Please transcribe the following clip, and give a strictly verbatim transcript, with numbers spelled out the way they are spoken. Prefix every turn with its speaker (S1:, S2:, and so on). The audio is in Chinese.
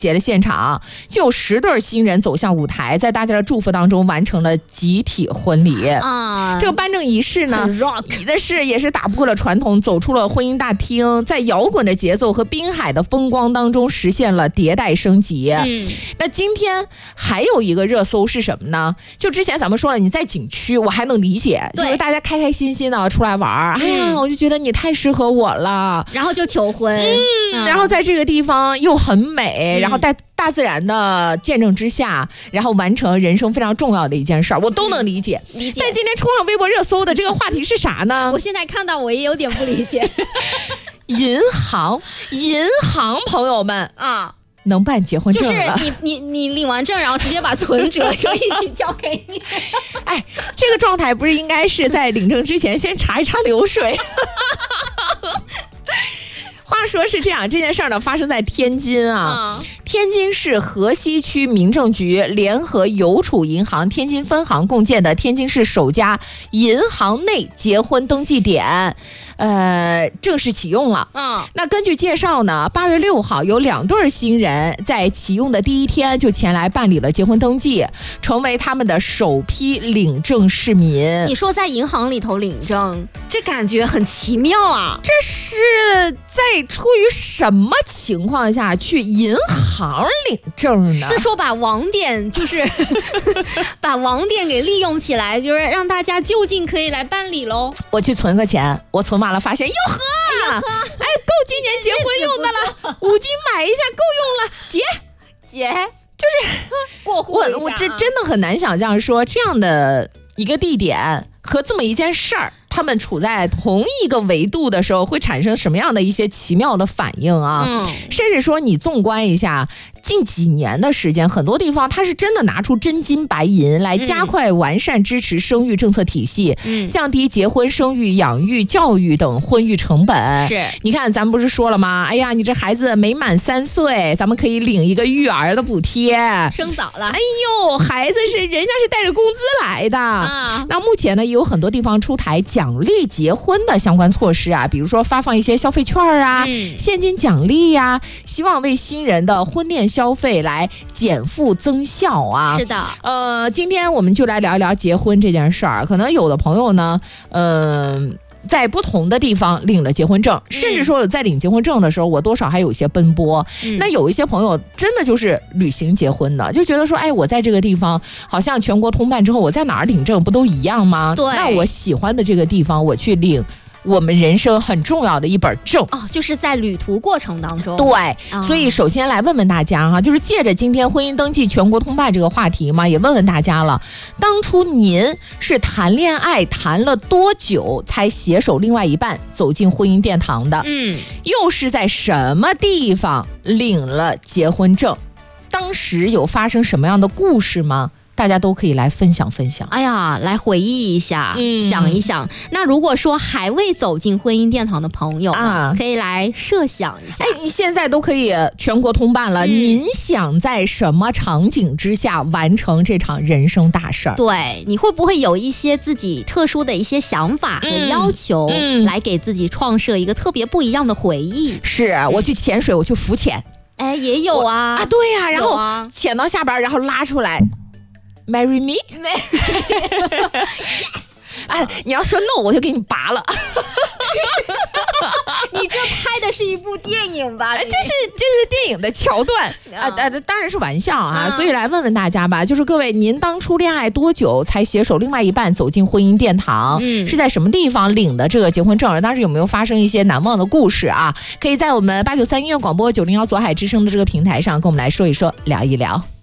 S1: 节的现场，就有十对新人走向舞台，在大家的祝福当中完成了集体婚礼啊。这个颁证仪式呢，你的是也是打破了传统，走出了婚姻大厅，在摇滚的节奏和滨海的风光当中实现了迭代升级。嗯，那今天还有一个热搜是什么呢？就之前咱们说了，你在景区我还能理解，就是大家开开心心的出来玩，哎呀，我就觉得你太适合我了，
S2: 然后就求婚。
S1: 嗯，然后在这个地方又很美，然后在大自然的见证之下，然后完成人生非常重要的一件事儿，我都能理解。
S2: 理解。
S1: 但今天冲上微博热搜的这个话题是啥呢？
S2: 我现在看到我也有点不理解。
S1: 银行，银行朋友们
S2: 啊，
S1: 能办结婚证了，
S2: 就是你你你领完证，然后直接把存折就一起交给你。
S1: 哎，这个状态不是应该是在领证之前先查一查流水？话说是这样，这件事儿呢发生在天津啊，嗯、天津市河西区民政局联合邮储银行天津分行共建的天津市首家银行内结婚登记点，呃，正式启用了。嗯，那根据介绍呢，八月六号有两对新人在启用的第一天就前来办理了结婚登记，成为他们的首批领证市民。
S2: 你说在银行里头领证，这感觉很奇妙啊！
S1: 这是在出于什么情况下去银行领证呢？
S2: 是说把网点就是把网点给利用起来，就是让大家就近可以来办理喽。
S1: 我去存个钱，我存完了发现哟呵，哎，够今年结婚用的了，五金买一下够用了，结
S2: 结
S1: 就是
S2: 过户一下。
S1: 我我这真的很难想象说这样的一个地点和这么一件事儿，他们处在同一个维度的时候会产生什么样的一些奇妙的反应啊？嗯，甚至说你纵观一下近几年的时间，很多地方它是真的拿出真金白银来加快完善支持生育政策体系，嗯，降低结婚生育养育教育等婚育成本。
S2: 是，
S1: 你看咱们不是说了吗？哎呀，你这孩子没满三岁，咱们可以领一个育儿的补贴，
S2: 生早了，
S1: 哎呦，孩子是人家是带着工资来的啊。那目前呢也有很多地方出台奖励结婚的相关措施啊，比如说发放一些消费券啊、嗯、现金奖励呀、啊，希望为新人的婚恋消费来减负增效啊。
S2: 是的，
S1: 呃，今天我们就来聊一聊结婚这件事儿。可能有的朋友呢，嗯、呃。在不同的地方领了结婚证，甚至说在领结婚证的时候，我多少还有一些奔波。嗯、那有一些朋友真的就是旅行结婚的，就觉得说，哎，我在这个地方好像全国通办之后，我在哪儿领证不都一样吗？
S2: 对，
S1: 那我喜欢的这个地方，我去领我们人生很重要的一本证
S2: 哦，就是在旅途过程当中。
S1: 对、嗯，所以首先来问问大家哈，就是借着今天婚姻登记全国通办这个话题嘛，也问问大家了，当初您是谈恋爱谈了多久才携手另外一半走进婚姻殿堂的？嗯，又是在什么地方领了结婚证？当时有发生什么样的故事吗？大家都可以来分享分享。
S2: 哎呀，来回忆一下、嗯、想一想。那如果说还未走进婚姻殿堂的朋友啊，可以来设想一下。
S1: 哎，你现在都可以全国通办了、嗯、您想在什么场景之下完成这场人生大事儿？
S2: 对，你会不会有一些自己特殊的一些想法和要求、嗯嗯、来给自己创设一个特别不一样的回忆？
S1: 是，我去潜水，我去浮潜。
S2: 哎，也有啊。
S1: 啊，对呀、啊，然后潜到下边，然后拉出来Marry me? Yes. 哎，你要说 no 我就给你拔了。
S2: 你这拍的是一部电影吧？
S1: 这是这是电影的桥段啊、呃呃，当然是玩笑啊、嗯。所以来问问大家吧，就是各位，您当初恋爱多久才携手另外一半走进婚姻殿堂？嗯，是在什么地方领的这个结婚证？当时有没有发生一些难忘的故事啊？可以在我们八九三音乐广播九零幺左海之声的这个平台上跟我们来说一说，聊一聊。